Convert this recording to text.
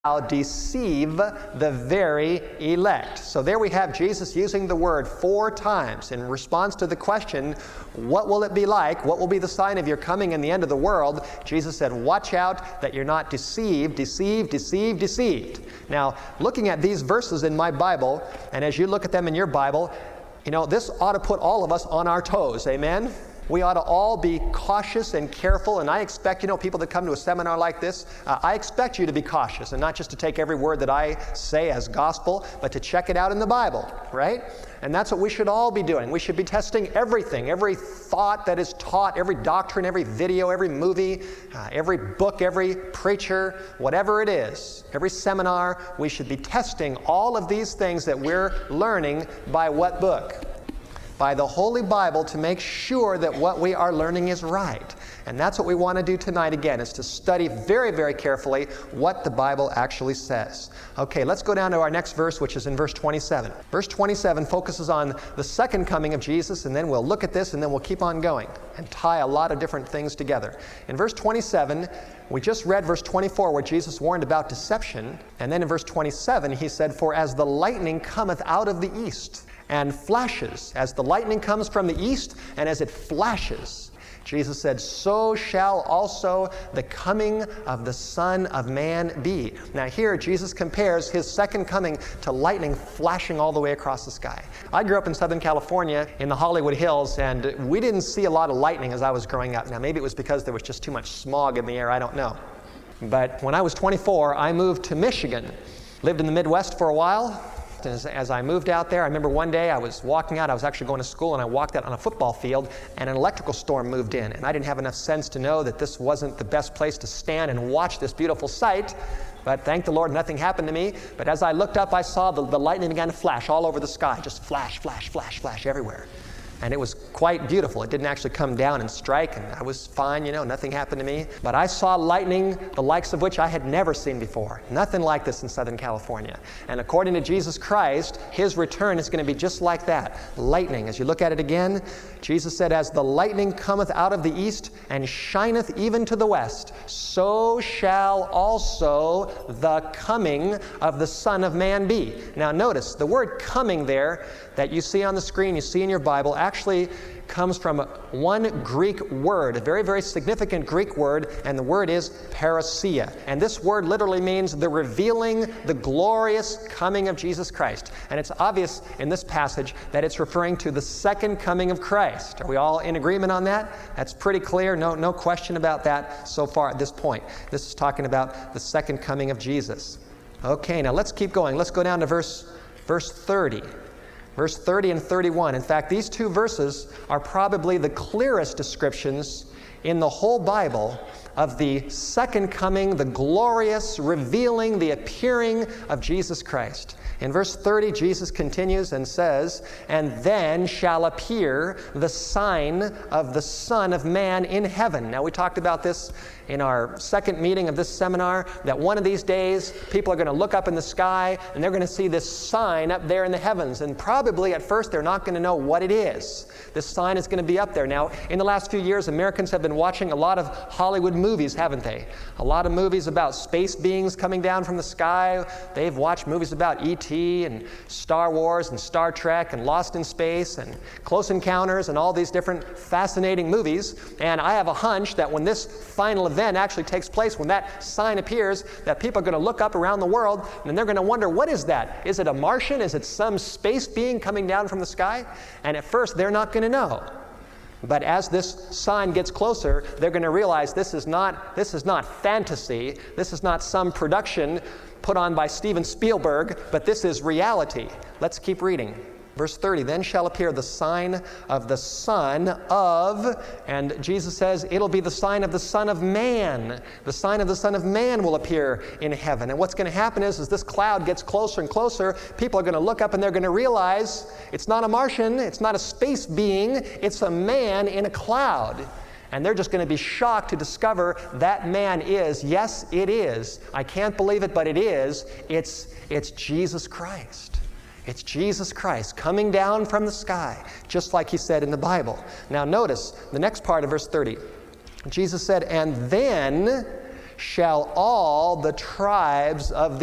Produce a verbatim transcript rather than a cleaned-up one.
deceive the very elect. So there we have Jesus using the word four times in response to the question, what will it be like? What will be the sign of your coming and the end of the world? Jesus said, watch out that you're not deceived, deceived, deceived, deceived. Now, looking at these verses in my Bible, and as you look at them in your Bible, you know, this ought to put all of us on our toes. Amen? We ought to all be cautious and careful, and I expect, you know, people that come to a seminar like this, uh, I expect you to be cautious and not just to take every word that I say as gospel, but to check it out in the Bible, right? And that's what we should all be doing. We should be testing everything, every thought that is taught, every doctrine, every video, every movie, uh, every book, every preacher, whatever it is, every seminar. We should be testing all of these things that we're learning by what book? By the Holy Bible, to make sure that what we are learning is right. And that's what we want to do tonight again, is to study very, very carefully what the Bible actually says. Okay, let's go down to our next verse, which is in verse twenty-seven. Verse twenty-seven focuses on the second coming of Jesus, and then we'll look at this, and then we'll keep on going and tie a lot of different things together. In verse twenty-seven, we just read verse twenty-four where Jesus warned about deception, and then in verse twenty-seven he said, "For as the lightning cometh out of the east, and flashes," as the lightning comes from the east and as it flashes, Jesus said, "so shall also the coming of the Son of Man be." Now here Jesus compares his second coming to lightning flashing all the way across the sky. I grew up in Southern California in the Hollywood Hills, and we didn't see a lot of lightning as I was growing up. Now maybe it was because there was just too much smog in the air, I don't know. But when I was twenty-four, I moved to Michigan. Lived in the Midwest for a while. As, as I moved out there, I remember one day I was walking out, I was actually going to school, and I walked out on a football field, and an electrical storm moved in. And I didn't have enough sense to know that this wasn't the best place to stand and watch this beautiful sight. But thank the Lord, nothing happened to me. But as I looked up, I saw the, the lightning began to flash all over the sky. Just flash, flash, flash, flash everywhere. And it was quite beautiful. It didn't actually come down and strike, and I was fine, you know, nothing happened to me. But I saw lightning, the likes of which I had never seen before. Nothing like this in Southern California. And according to Jesus Christ, his return is going to be just like that. Lightning. As you look at it again, Jesus said, "As the lightning cometh out of the east, and shineth even to the west, so shall also the coming of the Son of Man be." Now notice, the word coming there that you see on the screen, you see in your Bible, actually comes from one Greek word, a very, very significant Greek word, and the word is parousia. And this word literally means the revealing, the glorious coming of Jesus Christ. And it's obvious in this passage that it's referring to the second coming of Christ. Are we all in agreement on that? That's pretty clear. No, no question about that so far at this point. This is talking about the second coming of Jesus. Okay, now let's keep going. Let's go down to verse, verse thirty. Verse thirty and thirty-one. In fact, these two verses are probably the clearest descriptions in the whole Bible of the second coming, the glorious revealing, the appearing of Jesus Christ. In verse thirty, Jesus continues and says, "And then shall appear the sign of the Son of Man in heaven." Now, we talked about this in our second meeting of this seminar, that one of these days people are going to look up in the sky and they're going to see this sign up there in the heavens. And probably at first they're not going to know what it is. This sign is going to be up there. Now, in the last few years, Americans have been watching a lot of Hollywood movies, haven't they? A lot of movies about space beings coming down from the sky. They've watched movies about E T and Star Wars and Star Trek and Lost in Space and Close Encounters and all these different fascinating movies. And I have a hunch that when this final event actually takes place, when that sign appears, that people are going to look up around the world and they're going to wonder, what is that? Is it a Martian? Is it some space being coming down from the sky? And at first they're not going to know. But as this sign gets closer, they're going to realize this is not, this is not fantasy. This is not some production put on by Steven Spielberg, but this is reality. Let's keep reading. Verse thirty, "Then shall appear the sign of the Son of," and Jesus says it'll be the sign of the Son of Man. The sign of the Son of Man will appear in heaven. And what's going to happen is, as this cloud gets closer and closer, people are going to look up and they're going to realize it's not a Martian, it's not a space being, it's a man in a cloud. And they're just going to be shocked to discover that man is, yes, it is. I can't believe it, but it is. It's, it's Jesus Christ. It's Jesus Christ coming down from the sky, just like he said in the Bible. Now notice the next part of verse thirty. Jesus said, "And then shall all the tribes of the